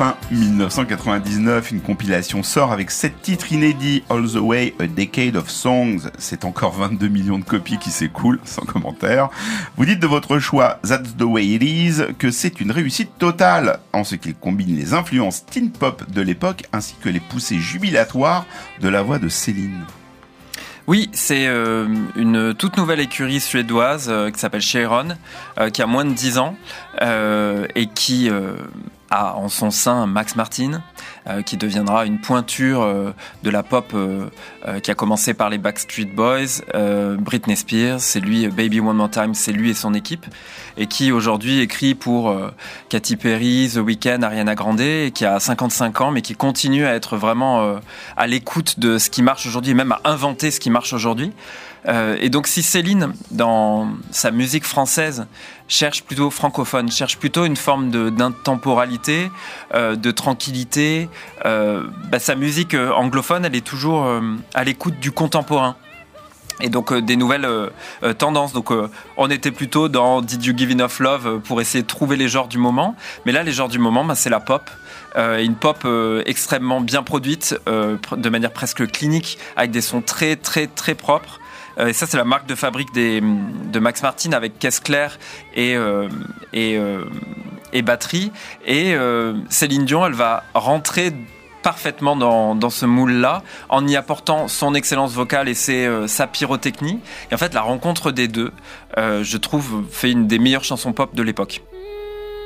Fin 1999, une compilation sort avec 7 titres inédits, All the Way, A Decade of Songs. C'est encore 22 millions de copies qui s'écoulent, sans commentaire. Vous dites de votre choix, That's the Way It Is, que c'est une réussite totale, en ce qu'il combine les influences teen pop de l'époque, ainsi que les poussées jubilatoires de la voix de Céline. Oui, c'est une toute nouvelle écurie suédoise qui s'appelle Cheiron, qui a moins de 10 ans et qui a en son sein Max Martin, qui deviendra une pointure de la pop qui a commencé par les Backstreet Boys, Britney Spears, c'est lui, Baby One More Time, c'est lui et son équipe, et qui aujourd'hui écrit pour Katy Perry, The Weeknd, Ariana Grande, et qui a 55 ans, mais qui continue à être vraiment à l'écoute de ce qui marche aujourd'hui, et même à inventer ce qui marche aujourd'hui. Et donc si Céline, dans sa musique française, cherche plutôt francophone, cherche plutôt une forme d'intemporalité, de tranquillité, sa musique anglophone, elle est toujours à l'écoute du contemporain. Et donc des nouvelles tendances. Donc on était plutôt dans Did You Give Enough Love pour essayer de trouver les genres du moment. Mais là, les genres du moment, c'est la pop. Une pop extrêmement bien produite, de manière presque clinique, avec des sons très très très propres. Et ça, c'est la marque de fabrique de Max Martin avec caisse claire et batterie. Et Céline Dion, elle va rentrer parfaitement dans ce moule-là, en y apportant son excellence vocale et sa pyrotechnie. Et en fait, la rencontre des deux, je trouve, fait une des meilleures chansons pop de l'époque.